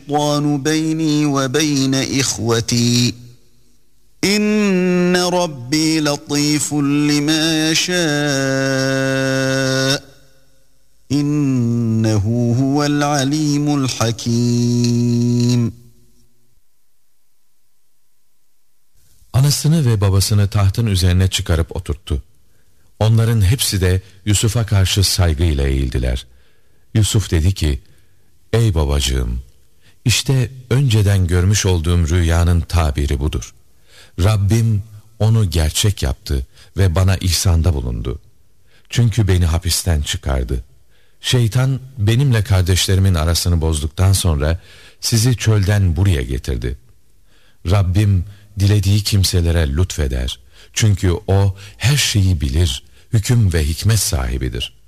الشيطان بيني وبين إخوتي إن ربي لطيف لما يشاء إنه هو العليم الحكيم. Anasını ve babasını tahtın üzerine çıkarıp oturttu. Onların hepsi de Yusuf'a karşı saygıyla eğildiler. Yusuf dedi ki, ey babacığım, işte önceden görmüş olduğum rüyanın tabiri budur. Rabbim onu gerçek yaptı ve bana ihsanda bulundu. Çünkü beni hapisten çıkardı. Şeytan benimle kardeşlerimin arasını bozduktan sonra sizi çölden buraya getirdi. Rabbim dilediği kimselere lütfeder. Çünkü o her şeyi bilir, hüküm ve hikmet sahibidir.